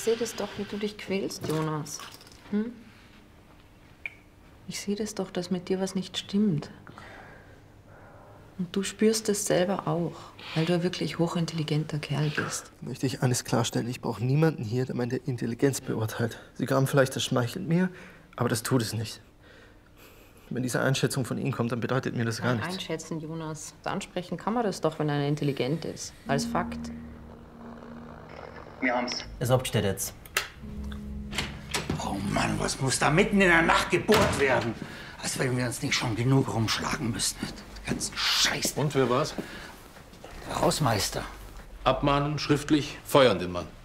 sehe das doch, wie du dich quälst, Jonas. Hm? Ich sehe das doch, dass mit dir was nicht stimmt. Und du spürst es selber auch, weil du ein wirklich hochintelligenter Kerl bist. Möchte ich eines klarstellen, ich brauche niemanden hier, der meine Intelligenz beurteilt. Sie graben vielleicht, das schmeichelt mir, aber das tut es nicht. Wenn diese Einschätzung von Ihnen kommt, dann bedeutet mir das gar nichts. Einschätzen, Jonas. Ansprechen kann man das doch, wenn einer intelligent ist. Als Fakt. Wir haben's. Ist abgestellt jetzt. Oh Mann, was muss da mitten in der Nacht gebohrt werden? Als wenn wir uns nicht schon genug rumschlagen müssen. Den ganzen Scheiß. Und wer war's? Der Hausmeister. Abmahnen, schriftlich, feuern den Mann.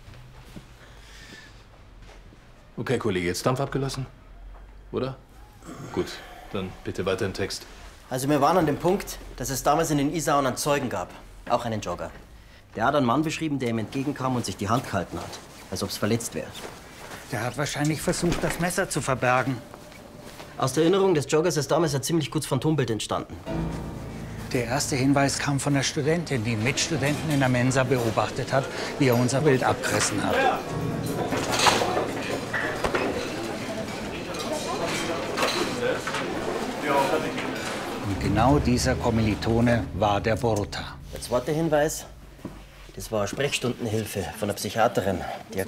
Okay, Kollege, jetzt Dampf abgelassen? Oder? Gut, dann bitte weiter im Text. Also wir waren an dem Punkt, dass es damals in den Isarern einen Zeugen gab. Auch einen Jogger. Der hat einen Mann beschrieben, der ihm entgegenkam und sich die Hand gehalten hat. Als ob es verletzt wäre. Der hat wahrscheinlich versucht, das Messer zu verbergen. Aus der Erinnerung des Joggers ist damals ein ziemlich gutes Phantombild entstanden. Der erste Hinweis kam von der Studentin, die Mitstudenten in der Mensa beobachtet hat, wie er unser Bild abgerissen hat. Und genau dieser Kommilitone war der Boruta. Der zweite Hinweis, das war eine Sprechstundenhilfe von einer Psychiaterin, die